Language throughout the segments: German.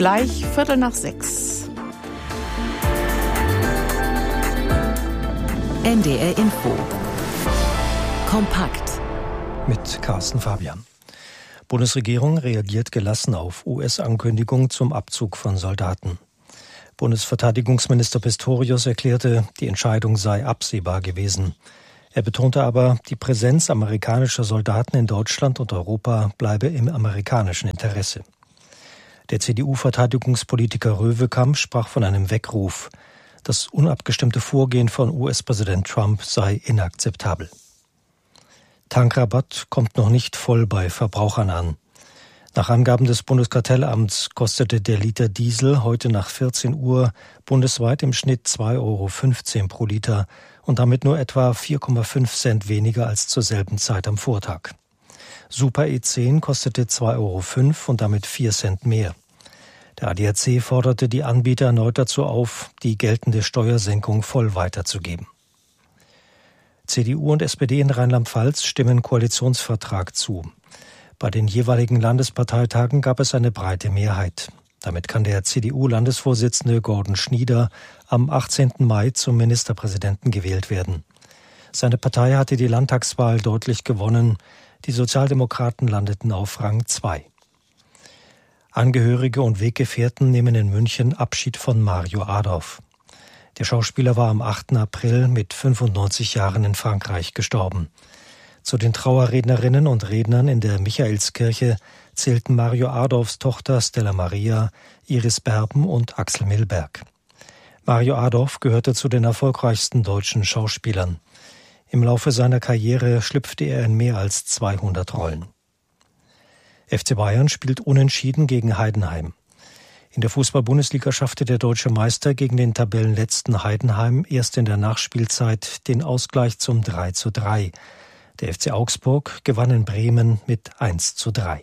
Gleich 5:45. NDR Info. Kompakt. Mit Carsten Fabian. Bundesregierung reagiert gelassen auf US-Ankündigung zum Abzug von Soldaten. Bundesverteidigungsminister Pistorius erklärte, die Entscheidung sei absehbar gewesen. Er betonte aber, die Präsenz amerikanischer Soldaten in Deutschland und Europa bleibe im amerikanischen Interesse. Der CDU-Verteidigungspolitiker Röwekamp sprach von einem Weckruf. Das unabgestimmte Vorgehen von US-Präsident Trump sei inakzeptabel. Tankrabatt kommt noch nicht voll bei Verbrauchern an. Nach Angaben des Bundeskartellamts kostete der Liter Diesel heute nach 14 Uhr bundesweit im Schnitt 2,15 € pro Liter und damit nur etwa 4,5 Cent weniger als zur selben Zeit am Vortag. Super E10 kostete 2,05 € und damit 4 Cent mehr. Der ADAC forderte die Anbieter erneut dazu auf, die geltende Steuersenkung voll weiterzugeben. CDU und SPD in Rheinland-Pfalz stimmen Koalitionsvertrag zu. Bei den jeweiligen Landesparteitagen gab es eine breite Mehrheit. Damit kann der CDU-Landesvorsitzende Gordon Schnieder am 18. Mai zum Ministerpräsidenten gewählt werden. Seine Partei hatte die Landtagswahl deutlich gewonnen. Die Sozialdemokraten landeten auf Rang 2. Angehörige und Weggefährten nehmen in München Abschied von Mario Adorf. Der Schauspieler war am 8. April mit 95 Jahren in Frankreich gestorben. Zu den Trauerrednerinnen und Rednern in der Michaelskirche zählten Mario Adorfs Tochter Stella Maria, Iris Berben und Axel Milberg. Mario Adorf gehörte zu den erfolgreichsten deutschen Schauspielern. Im Laufe seiner Karriere schlüpfte er in mehr als 200 Rollen. FC Bayern spielt unentschieden gegen Heidenheim. In der Fußball-Bundesliga schaffte der deutsche Meister gegen den Tabellenletzten Heidenheim erst in der Nachspielzeit den Ausgleich zum 3:3. Der FC Augsburg gewann in Bremen mit 1:3.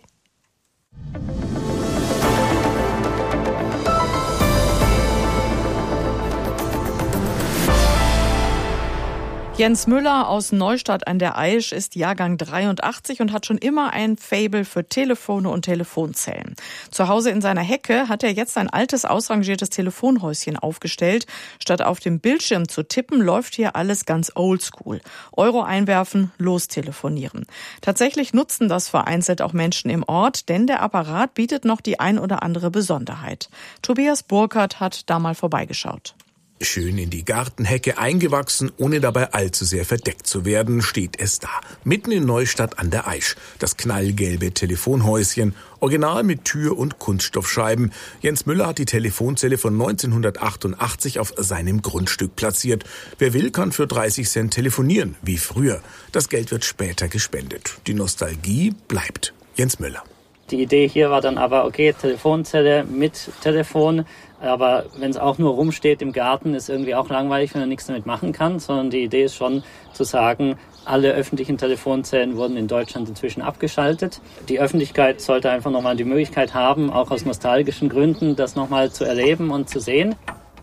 Jens Müller aus Neustadt an der Aisch ist Jahrgang 83 und hat schon immer ein Faible für Telefone und Telefonzellen. Zu Hause in seiner Hecke hat er jetzt ein altes, ausrangiertes Telefonhäuschen aufgestellt. Statt auf dem Bildschirm zu tippen, läuft hier alles ganz oldschool. Euro einwerfen, lostelefonieren. Tatsächlich nutzen das vereinzelt auch Menschen im Ort, denn der Apparat bietet noch die ein oder andere Besonderheit. Tobias Burkhardt hat da mal vorbeigeschaut. Schön in die Gartenhecke eingewachsen, ohne dabei allzu sehr verdeckt zu werden, steht es da. Mitten in Neustadt an der Aisch. Das knallgelbe Telefonhäuschen, original mit Tür und Kunststoffscheiben. Jens Müller hat die Telefonzelle von 1988 auf seinem Grundstück platziert. Wer will, kann für 30 Cent telefonieren, wie früher. Das Geld wird später gespendet. Die Nostalgie bleibt. Jens Müller. Die Idee hier war dann aber, okay, Telefonzelle mit Telefon, aber wenn es auch nur rumsteht im Garten, ist irgendwie auch langweilig, wenn man nichts damit machen kann, sondern die Idee ist schon zu sagen, alle öffentlichen Telefonzellen wurden in Deutschland inzwischen abgeschaltet. Die Öffentlichkeit sollte einfach nochmal die Möglichkeit haben, auch aus nostalgischen Gründen, das nochmal zu erleben und zu sehen.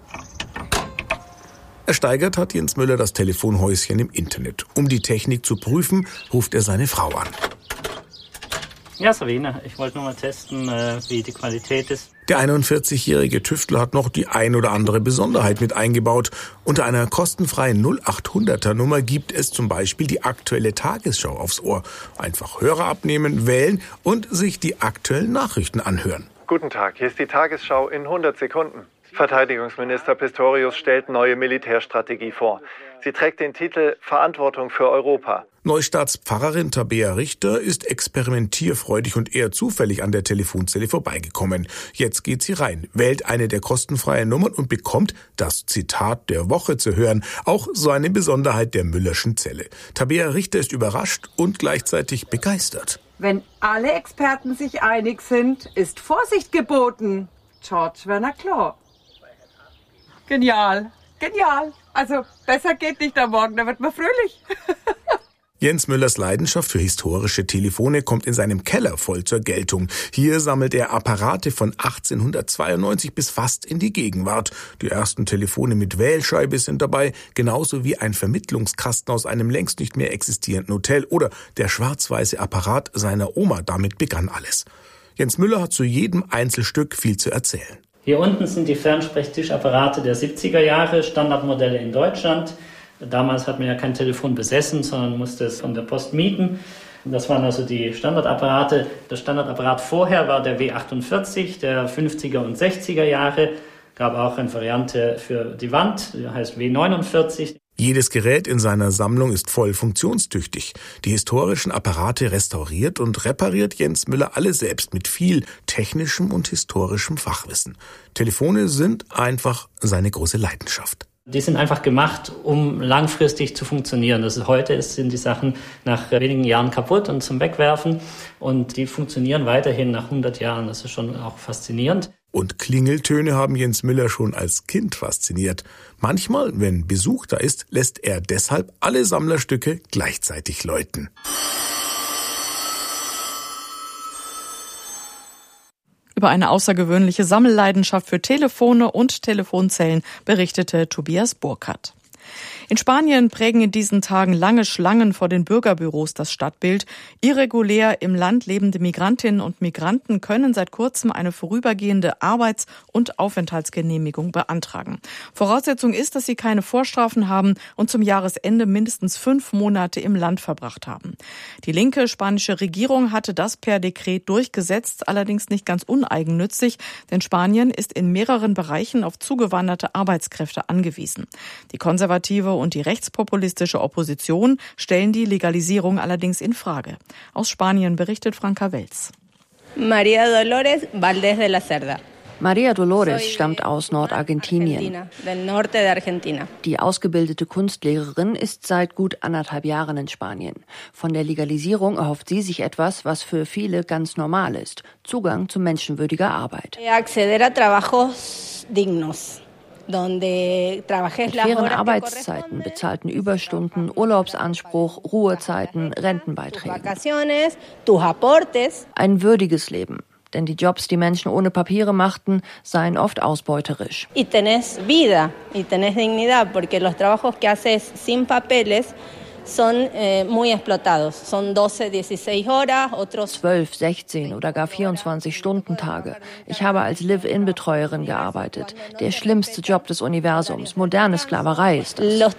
Ersteigert hat Jens Müller das Telefonhäuschen im Internet. Um die Technik zu prüfen, ruft er seine Frau an. Ja, Sabine, ich wollte nur mal testen, wie die Qualität ist. Der 41-jährige Tüftler hat noch die ein oder andere Besonderheit mit eingebaut. Unter einer kostenfreien 0800er-Nummer gibt es zum Beispiel die aktuelle Tagesschau aufs Ohr. Einfach Hörer abnehmen, wählen und sich die aktuellen Nachrichten anhören. Guten Tag, hier ist die Tagesschau in 100 Sekunden. Verteidigungsminister Pistorius stellt neue Militärstrategie vor. Sie trägt den Titel Verantwortung für Europa. Neustadts Pfarrerin Tabea Richter ist experimentierfreudig und eher zufällig an der Telefonzelle vorbeigekommen. Jetzt geht sie rein, wählt eine der kostenfreien Nummern und bekommt das Zitat der Woche zu hören. Auch so eine Besonderheit der Müllerschen Zelle. Tabea Richter ist überrascht und gleichzeitig begeistert. Wenn alle Experten sich einig sind, ist Vorsicht geboten. George Werner Klaw. Genial, genial. Also besser geht nicht am Morgen, da wird man fröhlich. Jens Müllers Leidenschaft für historische Telefone kommt in seinem Keller voll zur Geltung. Hier sammelt er Apparate von 1892 bis fast in die Gegenwart. Die ersten Telefone mit Wählscheibe sind dabei, genauso wie ein Vermittlungskasten aus einem längst nicht mehr existierenden Hotel oder der schwarz-weiße Apparat seiner Oma. Damit begann alles. Jens Müller hat zu jedem Einzelstück viel zu erzählen. Hier unten sind die Fernsprechtischapparate der 70er Jahre, Standardmodelle in Deutschland. Damals hat man ja kein Telefon besessen, sondern musste es von der Post mieten. Das waren also die Standardapparate. Der Standardapparat vorher war der W48 der 50er und 60er Jahre. Gab auch eine Variante für die Wand, die heißt W49. Jedes Gerät in seiner Sammlung ist voll funktionstüchtig. Die historischen Apparate restauriert und repariert Jens Müller alle selbst mit viel technischem und historischem Fachwissen. Telefone sind einfach seine große Leidenschaft. Die sind einfach gemacht, um langfristig zu funktionieren. Heute sind die Sachen nach wenigen Jahren kaputt und zum Wegwerfen. Und die funktionieren weiterhin nach 100 Jahren. Das ist schon auch faszinierend. Und Klingeltöne haben Jens Müller schon als Kind fasziniert. Manchmal, wenn Besuch da ist, lässt er deshalb alle Sammlerstücke gleichzeitig läuten. Über eine außergewöhnliche Sammelleidenschaft für Telefone und Telefonzellen berichtete Tobias Burkhardt. In Spanien prägen in diesen Tagen lange Schlangen vor den Bürgerbüros das Stadtbild. Irregulär im Land lebende Migrantinnen und Migranten können seit kurzem eine vorübergehende Arbeits- und Aufenthaltsgenehmigung beantragen. Voraussetzung ist, dass sie keine Vorstrafen haben und zum Jahresende mindestens 5 Monate im Land verbracht haben. Die linke spanische Regierung hatte das per Dekret durchgesetzt, allerdings nicht ganz uneigennützig, denn Spanien ist in mehreren Bereichen auf zugewanderte Arbeitskräfte angewiesen. Die konservative und die rechtspopulistische Opposition stellen die Legalisierung allerdings in Frage. Aus Spanien berichtet Franka Welz. María Dolores Valdés de la Cerda. Maria Dolores stammt aus Nordargentinien. Die ausgebildete Kunstlehrerin ist seit gut 1,5 Jahren in Spanien. Von der Legalisierung erhofft sie sich etwas, was für viele ganz normal ist: Zugang zu menschenwürdiger Arbeit. Mit fairen Arbeitszeiten, bezahlten Überstunden, Urlaubsanspruch, Ruhezeiten, Rentenbeiträgen. Ein würdiges Leben. Denn die Jobs, die Menschen ohne Papiere machten, seien oft ausbeuterisch. 12, 16 oder gar 24-Stunden-Tage. Ich habe als Live-In-Betreuerin gearbeitet. Der schlimmste Job des Universums. Moderne Sklaverei ist das.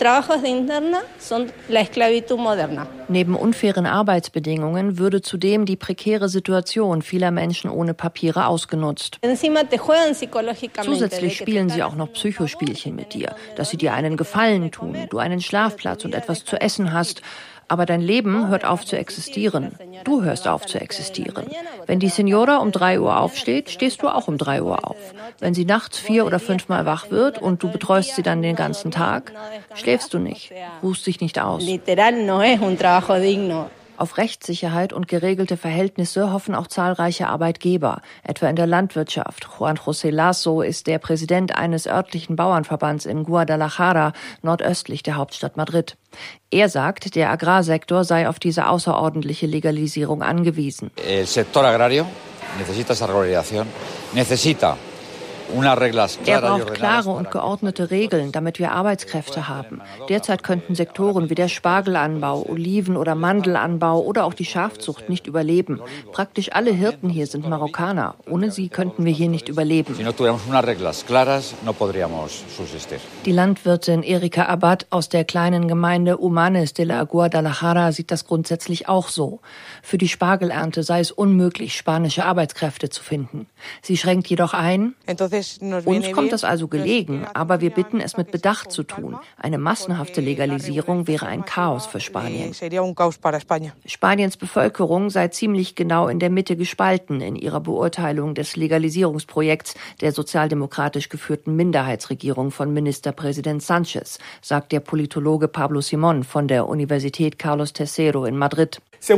Neben unfairen Arbeitsbedingungen würde zudem die prekäre Situation vieler Menschen ohne Papiere ausgenutzt. Zusätzlich spielen sie auch noch Psychospielchen mit dir, dass sie dir einen Gefallen tun, du einen Schlafplatz und etwas zu essen hast. Aber dein Leben hört auf zu existieren. Du hörst auf zu existieren. Wenn die Senora um 3 Uhr aufsteht, stehst du auch um 3 Uhr auf. Wenn sie nachts 4 oder 5 Mal wach wird und du betreust sie dann den ganzen Tag, schläfst du nicht, ruhst dich nicht aus. Auf Rechtssicherheit und geregelte Verhältnisse hoffen auch zahlreiche Arbeitgeber, etwa in der Landwirtschaft. Juan José Lasso ist der Präsident eines örtlichen Bauernverbands in Guadalajara, nordöstlich der Hauptstadt Madrid. Er sagt, der Agrarsektor sei auf diese außerordentliche Legalisierung angewiesen. El sector agrario necesita esa regulación, necesita. Er braucht klare und geordnete Regeln, damit wir Arbeitskräfte haben. Derzeit könnten Sektoren wie der Spargelanbau, Oliven- oder Mandelanbau oder auch die Schafzucht nicht überleben. Praktisch alle Hirten hier sind Marokkaner. Ohne sie könnten wir hier nicht überleben. Die Landwirtin Erika Abad aus der kleinen Gemeinde Humanes de la Guadalajara sieht das grundsätzlich auch so. Für die Spargelernte sei es unmöglich, spanische Arbeitskräfte zu finden. Sie schränkt jedoch ein: Uns kommt das also gelegen, aber wir bitten, es mit Bedacht zu tun. Eine massenhafte Legalisierung wäre ein Chaos für Spanien. Spaniens Bevölkerung sei ziemlich genau in der Mitte gespalten in ihrer Beurteilung des Legalisierungsprojekts der sozialdemokratisch geführten Minderheitsregierung von Ministerpräsident Sánchez, sagt der Politologe Pablo Simón von der Universität Carlos III in Madrid.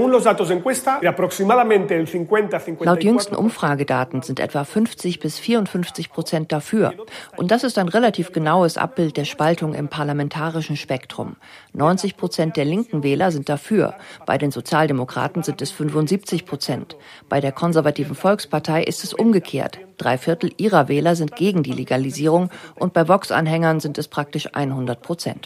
Laut jüngsten Umfragedaten sind etwa 50-54% dafür. Und das ist ein relativ genaues Abbild der Spaltung im parlamentarischen Spektrum. 90% der linken Wähler sind dafür. Bei den Sozialdemokraten sind es 75%. Bei der konservativen Volkspartei ist es umgekehrt. 3/4 ihrer Wähler sind gegen die Legalisierung und bei Vox-Anhängern sind es praktisch 100%.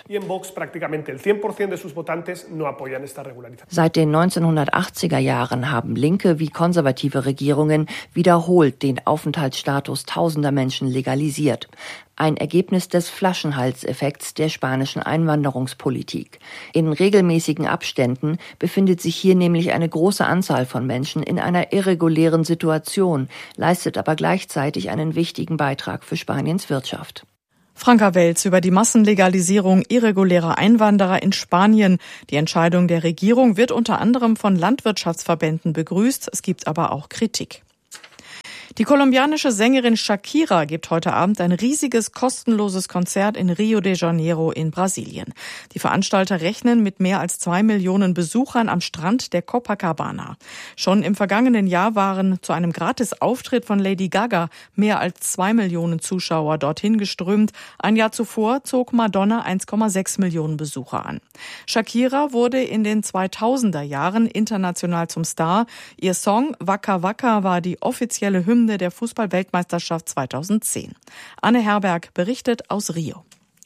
Seit den 1980er Jahren haben linke wie konservative Regierungen wiederholt den Aufenthaltsstatus tausender Menschen legalisiert. Ein Ergebnis des Flaschenhalseffekts der spanischen Einwanderungspolitik. In regelmäßigen Abständen befindet sich hier nämlich eine große Anzahl von Menschen in einer irregulären Situation, leistet aber gleichzeitig einen wichtigen Beitrag für Spaniens Wirtschaft. Franka Welz über die Massenlegalisierung irregulärer Einwanderer in Spanien. Die Entscheidung der Regierung wird unter anderem von Landwirtschaftsverbänden begrüßt. Es gibt aber auch Kritik. Die kolumbianische Sängerin Shakira gibt heute Abend ein riesiges, kostenloses Konzert in Rio de Janeiro in Brasilien. Die Veranstalter rechnen mit mehr als 2 Millionen Besuchern am Strand der Copacabana. Schon im vergangenen Jahr waren zu einem Gratisauftritt von Lady Gaga mehr als 2 Millionen Zuschauer dorthin geströmt. Ein Jahr zuvor zog Madonna 1,6 Millionen Besucher an. Shakira wurde in den 2000er Jahren international zum Star. Ihr Song Waka Waka war die offizielle Hymne der Fußball-Weltmeisterschaft 2010. Anne Herberg berichtet aus Rio.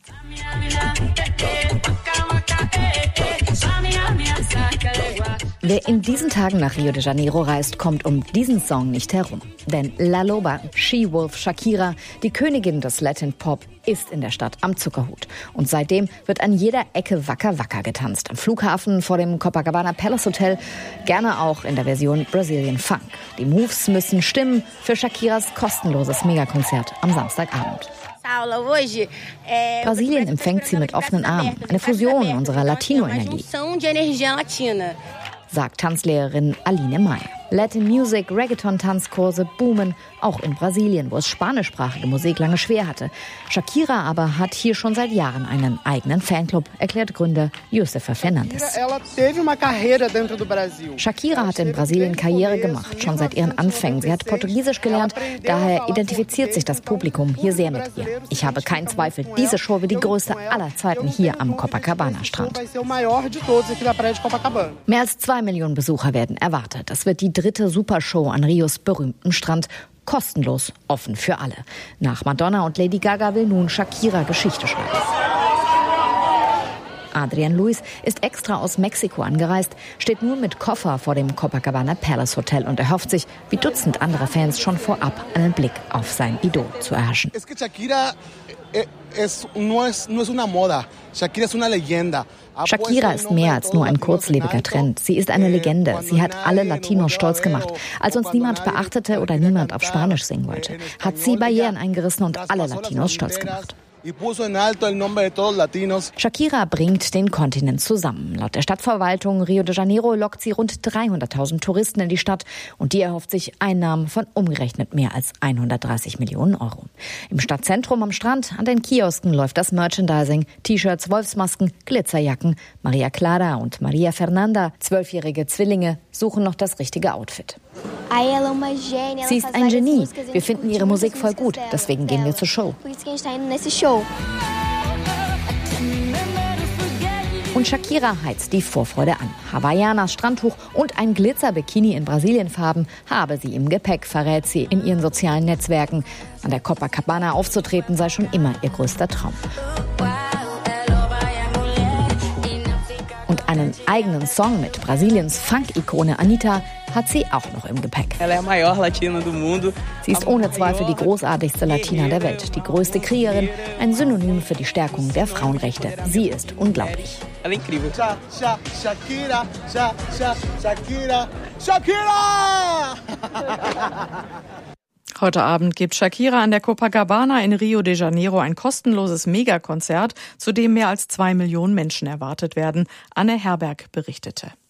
Wer in diesen Tagen nach Rio de Janeiro reist, kommt um diesen Song nicht herum. Denn La Loba, She-Wolf Shakira, die Königin des Latin Pop, ist in der Stadt am Zuckerhut. Und seitdem wird an jeder Ecke Waka Waka getanzt. Am Flughafen, vor dem Copacabana Palace Hotel, gerne auch in der Version Brazilian Funk. Die Moves müssen stimmen für Shakiras kostenloses Megakonzert am Samstagabend. Brasilien empfängt sie mit offenen Armen. Eine Fusion unserer Latino-Energie, sagt Tanzlehrerin Aline Meyer. Latin Music, Reggaeton-Tanzkurse boomen, auch in Brasilien, wo es spanischsprachige Musik lange schwer hatte. Shakira aber hat hier schon seit Jahren einen eigenen Fanclub, erklärt Gründer Josefa Fernandes. Shakira hat in Brasilien Karriere gemacht, schon seit ihren Anfängen. Sie hat Portugiesisch gelernt, daher identifiziert sich das Publikum hier sehr mit ihr. Ich habe keinen Zweifel, diese Show wird die größte aller Zeiten hier am Copacabana-Strand. Mehr als 2 Millionen Besucher werden erwartet. Es wird die dritte Supershow an Rios berühmtem Strand. Kostenlos, offen für alle. Nach Madonna und Lady Gaga will nun Shakira Geschichte schreiben. Adrian Luis ist extra aus Mexiko angereist, steht nun mit Koffer vor dem Copacabana Palace Hotel und erhofft sich, wie Dutzend andere Fans, schon vorab einen Blick auf sein Idol zu erhaschen. Shakira ist mehr als nur ein kurzlebiger Trend. Sie ist eine Legende. Sie hat alle Latinos stolz gemacht. Als uns niemand beachtete oder niemand auf Spanisch singen wollte, hat sie Barrieren eingerissen und alle Latinos stolz gemacht. Shakira bringt den Kontinent zusammen. Laut der Stadtverwaltung Rio de Janeiro lockt sie rund 300.000 Touristen in die Stadt und die erhofft sich Einnahmen von umgerechnet mehr als 130 Millionen Euro. Im Stadtzentrum am Strand, an den Kiosken läuft das Merchandising, T-Shirts, Wolfsmasken, Glitzerjacken. Maria Clara und Maria Fernanda, 12-jährige Zwillinge, suchen noch das richtige Outfit. Sie ist ein Genie. Wir finden ihre Musik voll gut, deswegen gehen wir zur Show. Und Shakira heizt die Vorfreude an. Hawaiianas Strandtuch und ein Glitzer-Bikini in Brasilienfarben habe sie im Gepäck, verrät sie in ihren sozialen Netzwerken. An der Copacabana aufzutreten sei schon immer ihr größter Traum. Und einen eigenen Song mit Brasiliens Funk-Ikone Anitta hat sie auch noch im Gepäck. Sie ist ohne Zweifel die großartigste Latina der Welt, die größte Kriegerin, ein Synonym für die Stärkung der Frauenrechte. Sie ist unglaublich. Heute Abend gibt Shakira an der Copacabana in Rio de Janeiro ein kostenloses Megakonzert, zu dem mehr als 2 Millionen Menschen erwartet werden. Anne Herberg berichtete.